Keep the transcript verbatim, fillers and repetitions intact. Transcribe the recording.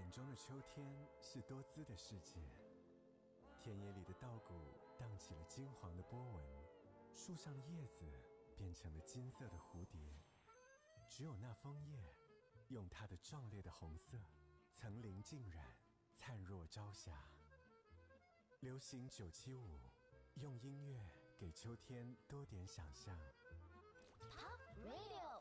眼中的秋天是多姿的世界，田野里的稻谷荡起了金黄的波纹，树上的叶子变成了金色的蝴蝶，只有那枫叶用它的壮烈的红色层林尽染，灿若朝霞。流行九七五，用音乐给秋天多点想象。 Top Radio。